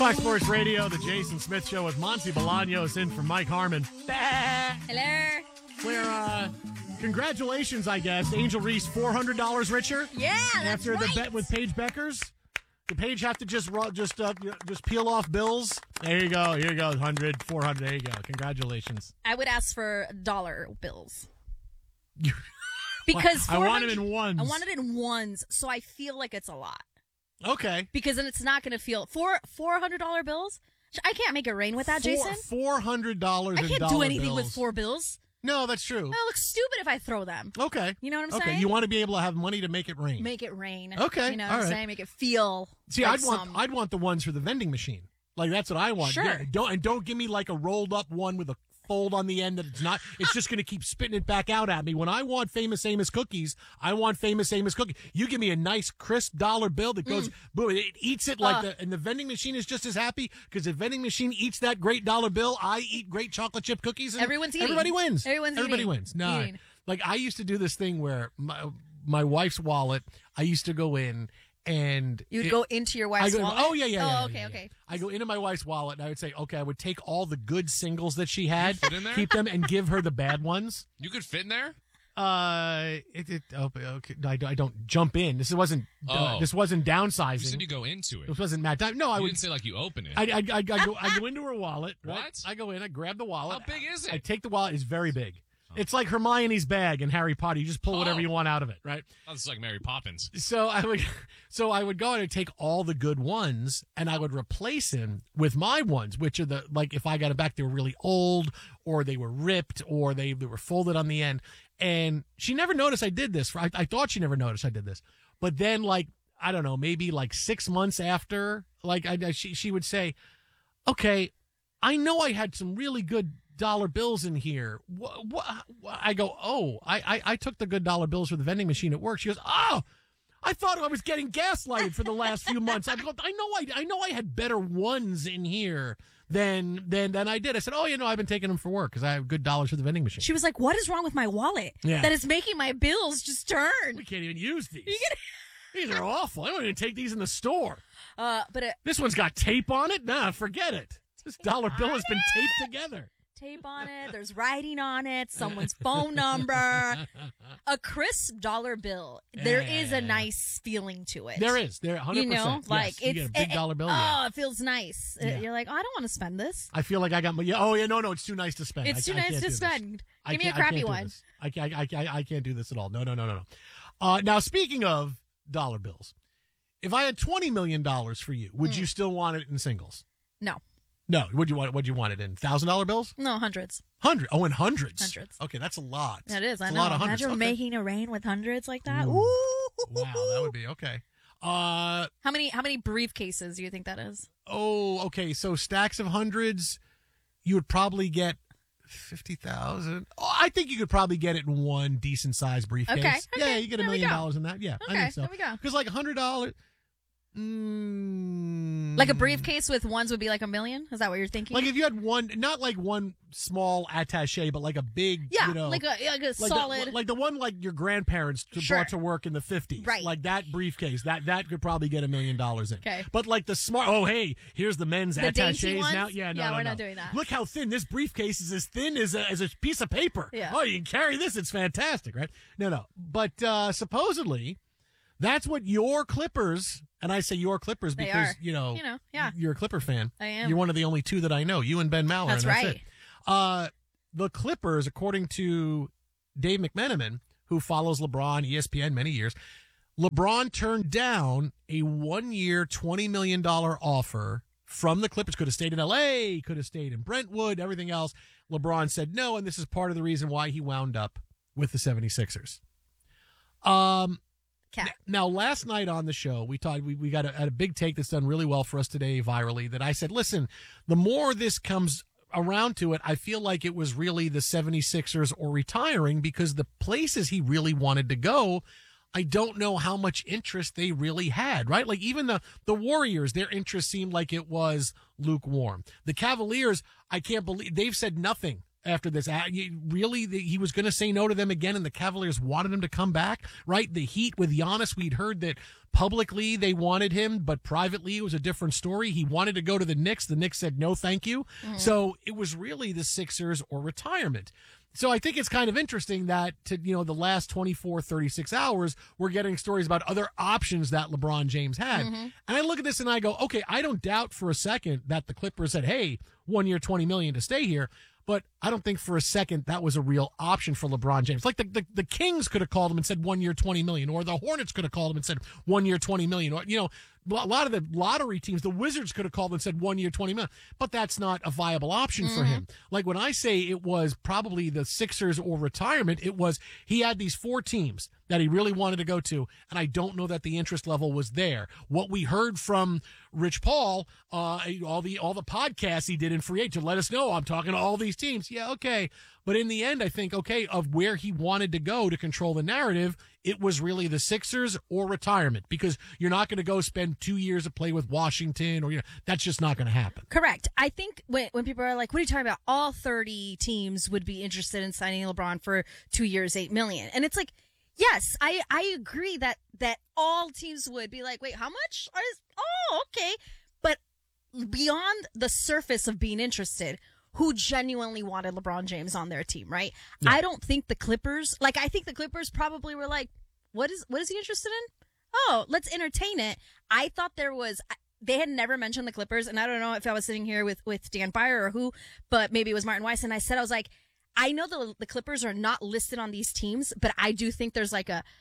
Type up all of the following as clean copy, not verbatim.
Fox Sports Radio, the Jason Smith Show with Monty Bolaños in for Mike Harmon. Hello. Where, congratulations, I guess. Angel Reese, $400 richer. Yeah, that's After the right. bet with Paige Beckers. Did Paige have to just peel off bills? There you go. Here you go. 100, 400. There you go. Congratulations. I would ask for dollar bills. Because I want 400 it in ones. I want it in ones, so I feel like it's a lot. Okay. Because then it's not going to feel $400 bills. I can't make it rain with that, Jason. $400 in dollar I can't do anything bills. with 4 bills. No, that's true. It looks stupid if I throw them. Okay. You know what I'm Okay. saying? You want to be able to have money to make it rain. Make it rain. Okay. You know All what I'm right. saying? Make it feel. See, like I'd want the ones for the vending machine. Like that's what I want. Sure. Yeah, don't give me like a rolled up one with a fold on the end that it's not. It's just going to keep spitting it back out at me. When I want Famous Amos cookies, I want Famous Amos cookies. You give me a nice crisp dollar bill that goes boom. It eats it like and the vending machine is just as happy because the vending machine eats that great dollar bill. I eat great chocolate chip cookies. And Everyone's eating. Everybody wins. Everybody eating. wins. No, Eating. like I used to do this thing where my wife's wallet. I used to go in. And You would go into your wife's wallet? Oh, yeah. Okay. I go into my wife's wallet and I would say, okay, I would take all the good singles that she had, fit in there? keep them, and give her the bad ones. You could fit in there? Okay. I don't jump in. This wasn't downsizing. You said you go into it. This wasn't Matt. No, I You would didn't say like you open it. I go into her wallet. Right? What? I go in, I grab the wallet. How big is it? I take the wallet. It's very big. It's like Hermione's bag in Harry Potter. You just pull whatever you want out of it, right? Oh, this is like Mary Poppins. So I would go in and take all the good ones and I would replace them with my ones, which are like if I got it back, they were really old or they were ripped or they were folded on the end. And she never noticed I did this. I thought she never noticed I did this. But then like, I don't know, maybe like 6 months after, like she would say, okay, I know I had some really good dollar bills in here. I go, I took the good dollar bills for the vending machine at work. She goes, oh, I thought I was getting gaslighted for the last few months. I go, I know I had better ones in here than I did. I said, oh, I've been taking them for work because I have good dollars for the vending machine. She was like, what is wrong with my wallet? Yeah. That is making my bills just turn. We can't even use these. These are awful. I don't even take these in the store. But this one's got tape on it? Nah, forget it. This dollar bill has been taped together. Tape on it. There's writing on it. Someone's phone number. A crisp dollar bill. There is a nice feeling to it. There is. There 100%. You know, like yes, you it's get a big dollar bill. it feels nice. Yeah. You're like, oh, I don't want to spend this. I feel like I got my. No, it's too nice to spend. It's too nice to spend. Give me a I crappy can't do one. this. I can't do this at all. No. Now speaking of dollar bills, if I had $20 million for you, would you still want it in singles? No. No. Would you want it in $1,000 bills? No, hundreds. Oh, in hundreds. Hundreds. Okay, that's a lot. That is. I That's know. a lot of hundreds. Imagine Okay. making it rain with hundreds like that. Ooh. Ooh. Wow, that would be okay. How many briefcases do you think that is? Oh, okay. So stacks of hundreds, you would probably get 50,000. Oh, I think you could probably get it in one decent sized briefcase. Okay. Yeah, you get $1 There we million go. in that. Yeah, I Okay, think so. there we go. Because like $100. Like a briefcase with ones would be like $1 million? Is that what you're thinking? Like if you had one, not like one small attache, but like a big, like a solid. like the one like your grandparents brought to work in the 50s. Right. Like that briefcase, that could probably get $1 million in. Okay. But like the smart, hey, here's the men's The dainty attaches ones? now. Yeah, no, Yeah, no, we're no. not doing that. Look how thin this briefcase is, as thin as a piece of paper. Yeah. Oh, you can carry this. It's fantastic, right? No. But supposedly, that's what your Clippers, and I say your Clippers They because, are. Yeah. you're a Clipper fan. I am. You're one of the only two that I know, you and Ben Maller. That's and right. it. The Clippers, according to Dave McMenamin, who follows LeBron, ESPN, many years, LeBron turned down a 1-year, $20 million offer from the Clippers. Could have stayed in L.A., could have stayed in Brentwood, everything else. LeBron said no, and this is part of the reason why he wound up with the 76ers. Now, last night on the show, we talked. We got a big take that's done really well for us today virally. That I said, listen, the more this comes around to it, I feel like it was really the 76ers or retiring because the places he really wanted to go, I don't know how much interest they really had, right? Like even the Warriors, their interest seemed like it was lukewarm. The Cavaliers, I can't believe they've said nothing after this. Really, he was going to say no to them again, and the Cavaliers wanted him to come back, right? The Heat with Giannis, we'd heard that publicly they wanted him, but privately it was a different story. He wanted to go to the Knicks. The Knicks said no, thank you. So it was really the Sixers or retirement. So I think it's kind of interesting that the last 24, 36 hours, we're getting stories about other options that LeBron James had. And I look at this and I go, okay, I don't doubt for a second that the Clippers said, hey, 1 year, $20 million to stay here. But I don't think for a second that was a real option for LeBron James. Like the Kings could have called him and said 1 year, $20 million, or the Hornets could have called him and said 1 year, $20 million. Or, a lot of the lottery teams, the Wizards could have called and said 1 year, $20 million. But that's not a viable option for him. Like when I say it was probably the Sixers or retirement, it was he had these 4 teams that he really wanted to go to, and I don't know that the interest level was there. What we heard from Rich Paul, all the podcasts he did in free agent to let us know I'm talking to all these teams. Yeah, okay. But in the end, I think, of where he wanted to go to control the narrative, it was really the Sixers or retirement, because you're not going to go spend 2 years to play with Washington, or that's just not going to happen. Correct. I think when people are like, what are you talking about? All 30 teams would be interested in signing LeBron for 2 years, $8 million. And it's like, yes, I agree that all teams would be like, wait, how much? Oh, okay. But beyond the surface of being interested, who genuinely wanted LeBron James on their team, right? Yeah. I don't think the Clippers, I think the Clippers probably were like, what is he interested in? Oh, let's entertain it. I thought they had never mentioned the Clippers, and I don't know if I was sitting here with Dan Byer or who, but maybe it was Martin Weiss, and I was like, I know the Clippers are not listed on these teams, but I do think there's like a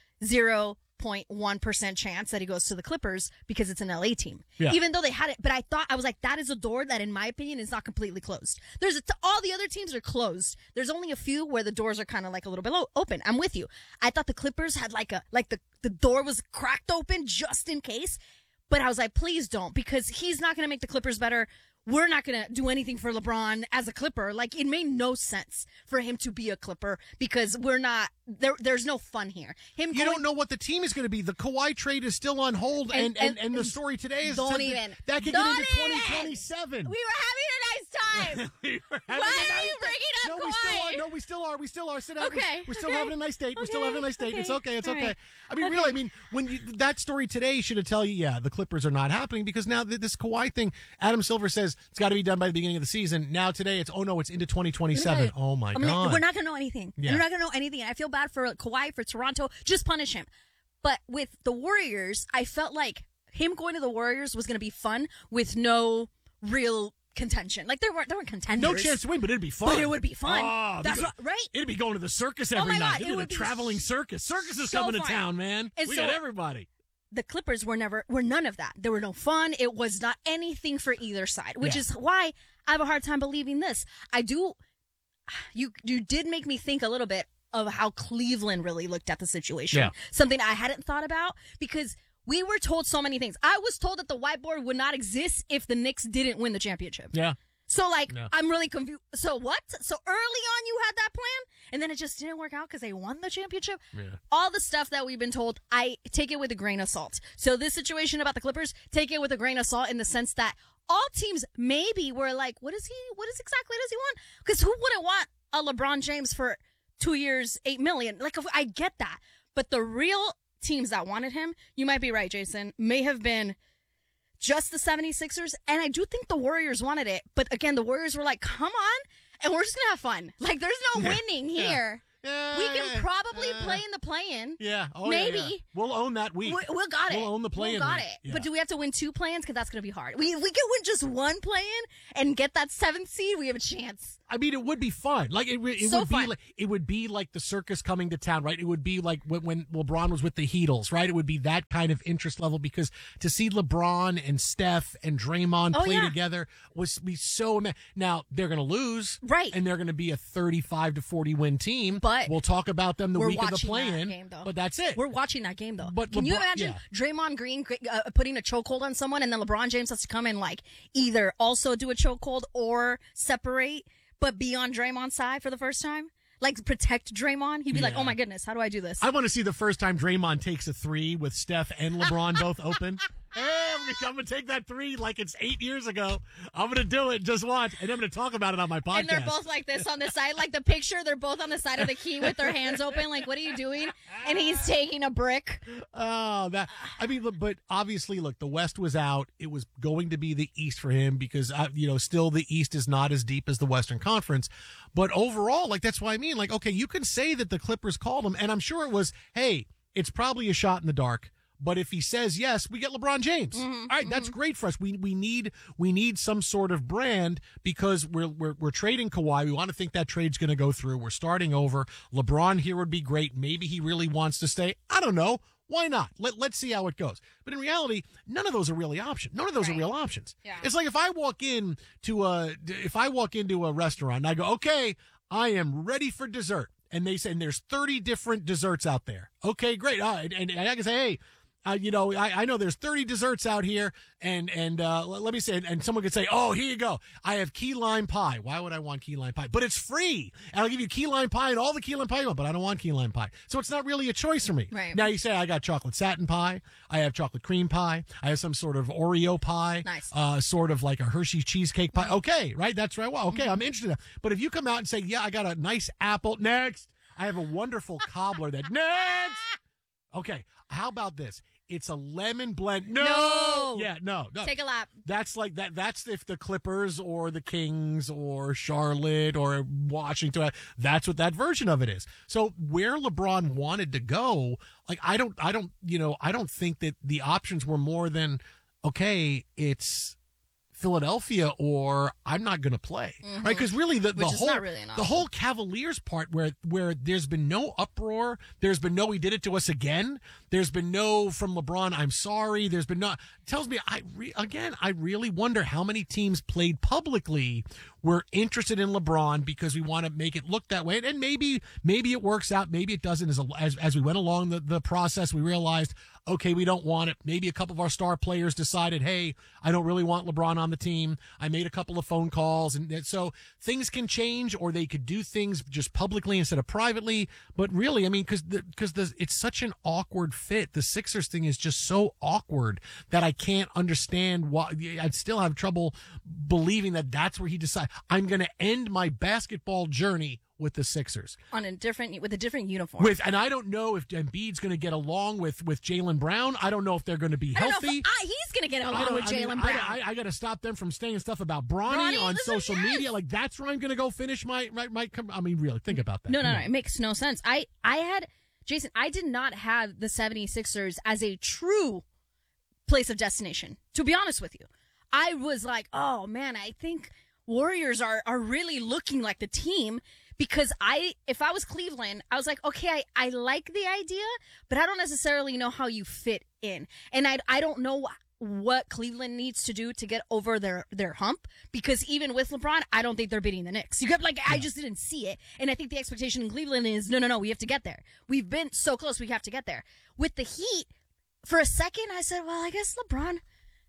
0.1% chance that he goes to the Clippers because it's an LA team. Yeah. Even though they had it, but I was like, that is a door that in my opinion is not completely closed. All the other teams are closed. There's only a few where the doors are kind of like a little bit open. I'm with you. I thought the Clippers had the door was cracked open just in case, but I was like, please don't, because he's not going to make the Clippers better. We're not going to do anything for LeBron as a Clipper. It made no sense for him to be a Clipper because we're not there's no fun here. You don't know what the team is going to be. The Kawhi trade is still on hold, and the story today is that could get into 2027. We were having a nice time. Why are you bringing up Kawhi? We still are. Sit down. Okay. We're still having a nice date. We're still having a nice date. Okay. It's okay. It's All okay. right. I mean, really, when that story today should have tell you, yeah, the Clippers are not happening, because now this Kawhi thing, Adam Silver says it's got to be done by the beginning of the season. Now today it's into 2027. Yeah. Oh my God. We're not going to know anything. Yeah. We're not going to know anything. I feel bad for Kawhi, for Toronto. Just punish him. But with the Warriors, I felt like him going to the Warriors was going to be fun with no real contention. They weren't contenders. No chance to win, but it'd be fun. But it would be fun. Oh, That's right. It'd be going to the circus every night. God, It'd be a traveling circus. Circus is so coming fun. to town, man. And we so, got everybody. The Clippers were none of that. There were no fun. It was not anything for either side, which is why I have a hard time believing this. You did make me think a little bit of how Cleveland really looked at the situation. Yeah. Something I hadn't thought about, because we were told so many things. I was told that the whiteboard would not exist if the Knicks didn't win the championship. Yeah. So, I'm really confused. So what? So early on you had that plan, and then it just didn't work out because they won the championship? Yeah. All the stuff that we've been told, I take it with a grain of salt. So this situation about the Clippers, take it with a grain of salt in the sense that all teams maybe were like, what exactly does he want? Because who wouldn't want a LeBron James for 2 years, $8 million? I get that. But the real teams that wanted him, you might be right, Jason, may have been just the 76ers, and I do think the Warriors wanted it. But again, the Warriors were like, come on, and we're just going to have fun. There's no winning here. Yeah, we can probably play in the play-in. Yeah. Oh, maybe. Yeah. We'll own that week. We'll got it. We'll own the play-in. We'll got week. it. Yeah. But do we have to win 2 play-ins? Because that's going to be hard. We can win just 1 play-in and get that 7th seed. We have a chance. I mean, it would be fun. It would be like the circus coming to town, right? It would be like when LeBron was with the Heatles, right? It would be that kind of interest level, because to see LeBron and Steph and Draymond play together was be so. Now they're going to lose, right? And they're going to be a 35-40 win team. But we'll talk about them the week of the play-in. But that's it. We're watching that game though. But can you imagine Draymond Green putting a chokehold on someone, and then LeBron James has to come and either also do a chokehold or separate, but be on Draymond's side for the first time? Protect Draymond? He'd be like, oh my goodness, how do I do this? I want to see the first time Draymond takes a 3 with Steph and LeBron both open. Hey, I'm gonna take that 3 like it's 8 years ago. I'm gonna do it. Just watch, and I'm gonna talk about it on my podcast. And they're both like this on the side, like the picture. They're both on the side of the key with their hands open. Like, what are you doing? And he's taking a brick. Oh, but obviously, look, the West was out. It was going to be the East for him because still the East is not as deep as the Western Conference. But overall, like that's why I mean, like, okay, you can say that the Clippers called him, and I'm sure it was, hey, it's probably a shot in the dark. But if he says yes, we get LeBron James. All right, that's great for us. We need some sort of brand because we're trading Kawhi. We want to think that trade's going to go through. We're starting over. LeBron here would be great. Maybe he really wants to stay. I don't know. Why not? Let's see how it goes. But in reality, none of those are really options. None of those are real options. Yeah. It's like if I walk into a restaurant and I go, okay, I am ready for dessert, and they say and there's 30 different desserts out there. Okay, great. And I can say, hey. I know there's 30 desserts out here, and let me say, and someone could say, oh, here you go. I have key lime pie. Why would I want key lime pie? But it's free, and I'll give you key lime pie and all the key lime pie you want, but I don't want key lime pie. So it's not really a choice for me. Right. Now you say I got chocolate satin pie. I have chocolate cream pie. I have some sort of Oreo pie. Nice. Sort of like a Hershey cheesecake pie. Okay, right? That's right. Well, okay, I'm interested in that. But if you come out and say, yeah, I got a nice apple. Next. I have a wonderful cobbler that. Next. Okay, how about this? It's a lemon blend. No. Yeah, no. Take a lap. That's like that. That's if the Clippers or the Kings or Charlotte or Washington, that's what that version of it is. So where LeBron wanted to go, like I don't think that the options were more than, okay, it's Philadelphia or I'm not going to play, right? Because really the whole Cavaliers part where there's been no uproar, there's been no he did it to us again, there's been no from LeBron I'm sorry, there's been no tells me I really wonder how many teams played publicly were interested in LeBron because we want to make it look that way, and maybe it works out, maybe it doesn't. As we went along the process, we realized, okay, we don't want it. Maybe a couple of our star players decided, hey, I don't really want LeBron on the team. I made a couple of phone calls, and so things can change, or they could do things just publicly instead of privately. But really, I mean, because it's such an awkward fit. The Sixers thing is just so awkward that I can't understand why. I'd still have trouble believing that that's where he decided, I'm going to end my basketball journey with the Sixers with a different uniform. And I don't know if Embiid's going to get along with Jaylen Brown. I don't know if they're going to be healthy. He's going to get along with Jaylen Brown. I got to stop them from saying stuff about Bronny on social media. Like that's where I'm going to go finish my. I mean, really, think about that. No, it makes no sense. I did not have the 76ers as a true place of destination. To be honest with you, I was like, oh man, I think Warriors are really looking like the team. Because if I was Cleveland, I was like, okay, I like the idea, but I don't necessarily know how you fit in. And I don't know what Cleveland needs to do to get over their hump. Because even with LeBron, I don't think they're beating the Knicks. I just didn't see it. And I think the expectation in Cleveland is, no, we have to get there. We've been so close, we have to get there. With the Heat, for a second, I said, well, I guess LeBron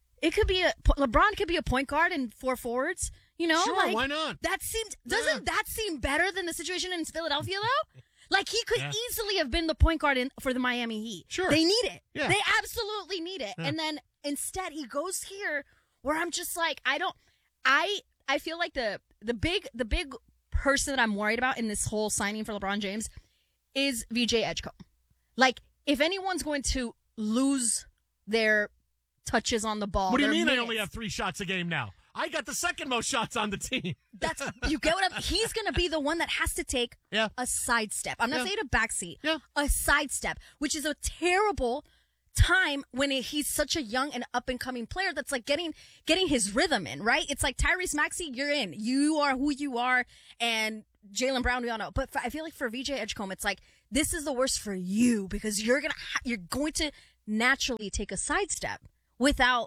could be a point guard and 4 forwards. Sure, why not? Doesn't that seem better than the situation in Philadelphia, though? Like, he could easily have been the point guard for the Miami Heat. Sure. They need it. Yeah. They absolutely need it. Yeah. And then, instead, he goes here where I'm just like, I feel like the big person that I'm worried about in this whole signing for LeBron James is VJ Edgecombe. Like, if anyone's going to lose their touches on the ball. What do you mean I only have 3 shots a game now? I got the second most shots on the team. You get what he's going to be the one that has to take a sidestep. I'm not saying a backseat. Yeah. A sidestep, which is a terrible time when he's such a young and up and coming player that's like getting his rhythm in, right? It's like Tyrese Maxey, you're in. You are who you are, and Jaylen Brown, we all know. But I feel like for VJ Edgecombe, it's like this is the worst for you because you're going to naturally take a sidestep without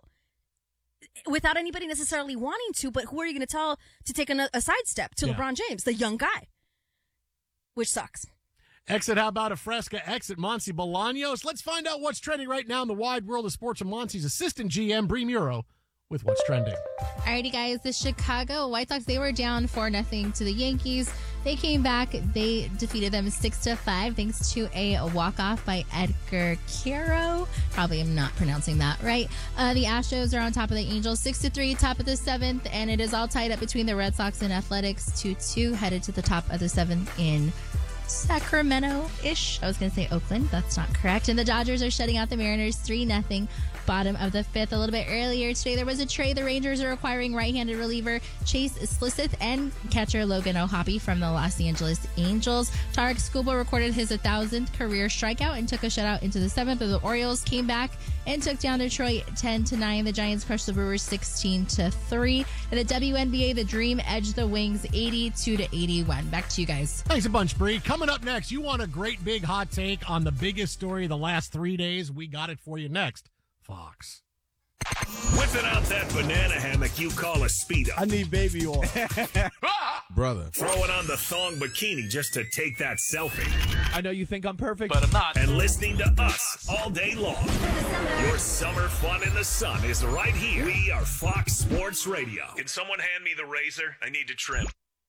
anybody necessarily wanting to, but who are you going to tell to take a sidestep to LeBron James, the young guy? Which sucks. Exit, how about a Fresca? Exit, Monty Bolaños. Let's find out what's trending right now in the wide world of sports from Monty's assistant GM, Bree Muro, with what's trending. Alrighty, guys. The Chicago White Sox, they were down 4-0 to the Yankees. They came back. They defeated them 6-5 thanks to a walk-off by Edgar Quero. Probably am not pronouncing that right. The Astros are on top of the Angels 6-3, top of the 7th, and it is all tied up between the Red Sox and Athletics 2-2, headed to the top of the 7th in Sacramento-ish. I was going to say Oakland. That's not correct. And the Dodgers are shutting out the Mariners 3-0. Bottom of the 5th. A little bit earlier today, there was a trade. The Rangers are acquiring right-handed reliever Chase Slisseth and catcher Logan O'Hoppe from the Los Angeles Angels. Tarek Skubal recorded his 1,000th career strikeout and took a shutout into the 7th. But the Orioles came back and took down Detroit 10-9. The Giants crushed the Brewers 16-3. And the WNBA, the Dream edged the Wings 82-81. Back to you guys. Thanks a bunch, Bree. Coming up next, you want a great big hot take on the biggest story of the last 3 days? We got it for you next. Fox. Whipping out that banana hammock you call a Speedo. I need baby oil. Brother. Throwing on the thong bikini just to take that selfie. I know you think I'm perfect, But I'm not. And listening to us all day long. Your summer fun in the sun is right here. We are Fox Sports Radio. Can someone hand me the razor? I need to trim.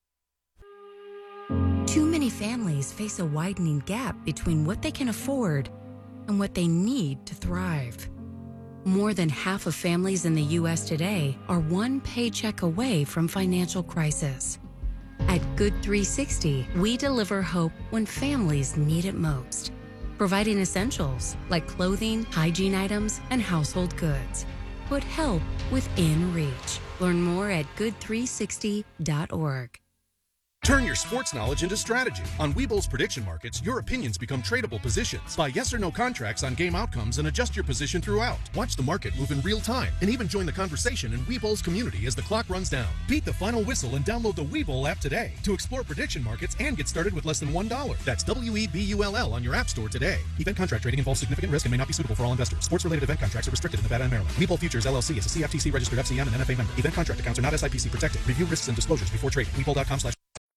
Too many families face a widening gap between what they can afford and what they need to thrive. More than half of families in the U.S. today are one paycheck away from financial crisis. At Good 360, we deliver hope when families need it most, providing essentials like clothing, hygiene items, and household goods. Put help within reach. Learn more at good360.org. Turn your sports knowledge into strategy. On Webull's prediction markets, your opinions become tradable positions. Buy yes or no contracts on game outcomes and adjust your position throughout. Watch the market move in real time and even join the conversation in Webull's community as the clock runs down. Beat the final whistle and download the Webull app today to explore prediction markets and get started with less than $1. That's WEBULL on your app store today. Event contract trading involves significant risk and may not be suitable for all investors. Sports-related event contracts are restricted in Nevada and Maryland. Webull Futures LLC is a CFTC registered FCM and NFA member. Event contract accounts are not SIPC protected. Review risks and disclosures before trading. Webull.com/.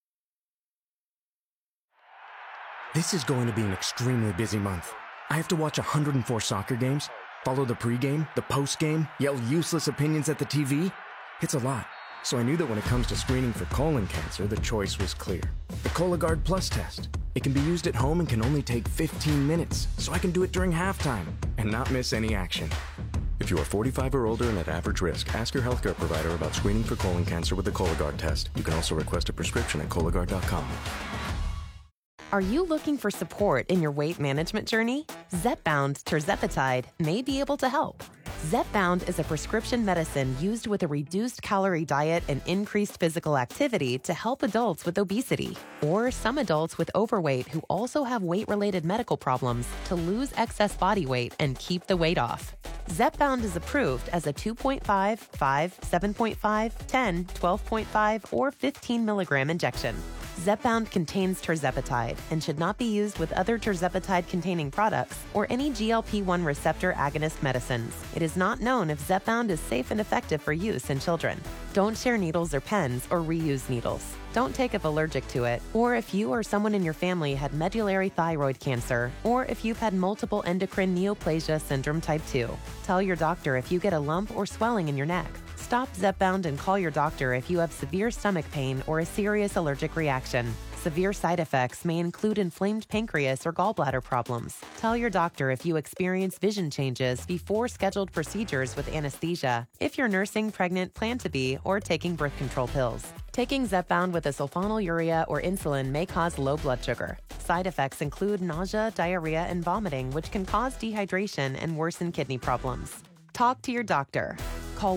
This is going to be an extremely busy month. I have to watch 104 soccer games, follow the pregame, the postgame, yell useless opinions at the TV. It's a lot. So I knew that when it comes to screening for colon cancer, the choice was clear. The Cologuard Plus test. It can be used at home and can only take 15 minutes, so I can do it during halftime and not miss any action. If you are 45 or older and at average risk, ask your healthcare provider about screening for colon cancer with the Cologuard test. You can also request a prescription at Cologuard.com. Are you looking for support in your weight management journey? Zepbound tirzepatide may be able to help. Zepbound is a prescription medicine used with a reduced calorie diet and increased physical activity to help adults with obesity or some adults with overweight who also have weight-related medical problems to lose excess body weight and keep the weight off. Zepbound is approved as a 2.5, 5, 7.5, 10, 12.5, or 15 milligram injection. Zepbound contains tirzepatide and should not be used with other tirzepatide-containing products or any GLP-1 receptor agonist medicines. It is not known if Zepbound is safe and effective for use in children. Don't share needles or pens or reuse needles. Don't take if allergic to it, or if you or someone in your family had medullary thyroid cancer, or if you've had multiple endocrine neoplasia syndrome type 2. Tell your doctor if you get a lump or swelling in your neck. Stop Zepbound and call your doctor if you have severe stomach pain or a serious allergic reaction. Severe side effects may include inflamed pancreas or gallbladder problems. Tell your doctor if you experience vision changes before scheduled procedures with anesthesia, if you're nursing, pregnant, plan to be, or taking birth control pills. Taking Zepbound with a sulfonylurea or insulin may cause low blood sugar. Side effects include nausea, diarrhea, and vomiting, which can cause dehydration and worsen kidney problems. Talk to your doctor. Call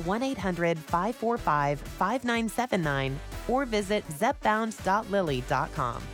1-800-545-5979 or visit zepbound.lily.com.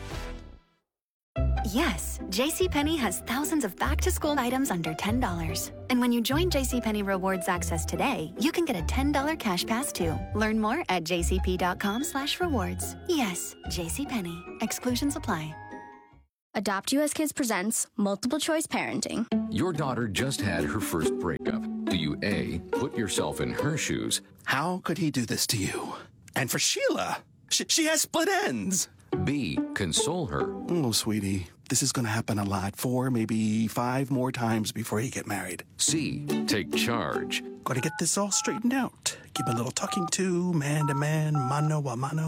Yes, JCPenney has thousands of back-to-school items under $10. And when you join JCPenney Rewards Access today, you can get a $10 cash pass too. Learn more at jcp.com/rewards. Yes, JCPenney. Exclusions apply. Adopt US Kids presents Multiple Choice Parenting. Your daughter just had her first breakup. Do you A, put yourself in her shoes? How could he do this to you? And for Sheila, she has split ends. B, console her. Oh, sweetie, this is going to happen a lot. 4, maybe 5 more times before you get married. C, take charge. Got to get this all straightened out. Give a little talking to, man, mano a mano.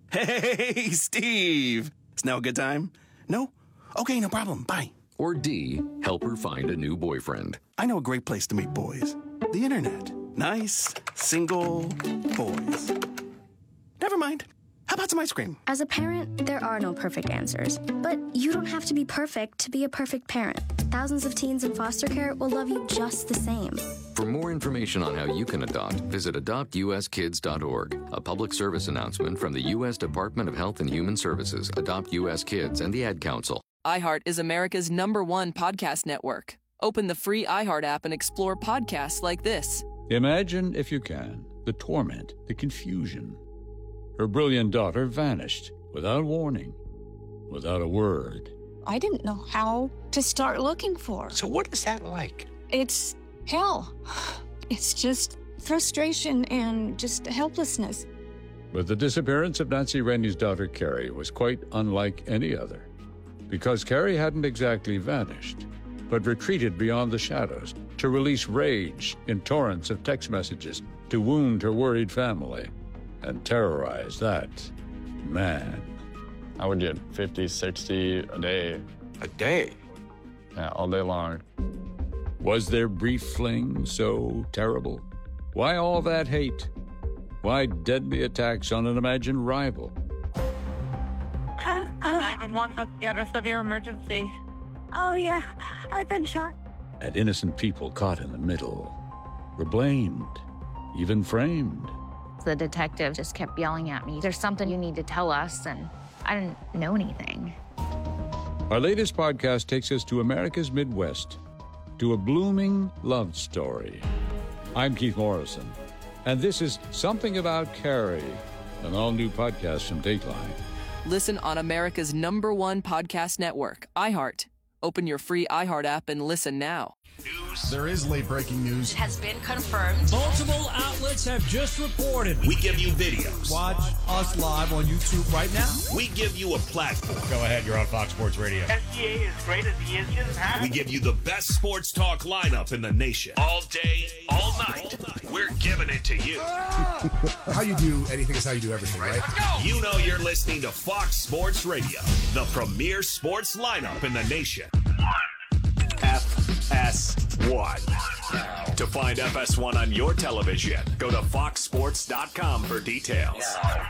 Hey, Steve. Is now a good time? No? Okay, no problem. Bye. Or D, help her find a new boyfriend. I know a great place to meet boys. The internet. Nice, single boys. Never mind. How about some ice cream? As a parent, there are no perfect answers. But you don't have to be perfect to be a perfect parent. Thousands of teens in foster care will love you just the same. For more information on how you can adopt, visit adoptuskids.org. A public service announcement from the U.S. Department of Health and Human Services, Adopt U.S. Kids, and the Ad Council. iHeart is America's #1 podcast network. Open the free iHeart app and explore podcasts like this. Imagine, if you can, the torment, the confusion. Her brilliant daughter vanished without warning, without a word. I didn't know how to start looking for her. So what is that like? It's hell. It's just frustration and just helplessness. But the disappearance of Nancy Rennie's daughter, Carrie, was quite unlike any other. Because Carrie hadn't exactly vanished, but retreated beyond the shadows to release rage in torrents of text messages to wound her worried family and terrorize that man. I would get 50, 60 a day. A day? Yeah, all day long. Was their brief fling so terrible? Why all that hate? Why deadly attacks on an imagined rival? 911, got a severe emergency. Oh, yeah, I've been shot. And innocent people caught in the middle were blamed, even framed. The detective just kept yelling at me, "There's something you need to tell us," and I didn't know anything. Our latest podcast takes us to America's Midwest, to a blooming love story. I'm Keith Morrison, and this is Something About Carrie, an all-new podcast from Dateline. Listen on America's #1 podcast network, iHeart. Open your free iHeart app and listen now. There is late-breaking news. Has been confirmed. Multiple outlets have just reported. We give you videos. Watch us live on YouTube right now. We give you a platform. Go ahead, you're on Fox Sports Radio. SGA is great as he is just huh? We give you the best sports talk lineup in the nation. All day, all night. We're giving it to you. How you do anything is how you do everything, right? Let's go. You know you're listening to Fox Sports Radio, the premier sports lineup in the nation. FS1. To find FS1 on your television, go to foxsports.com for details.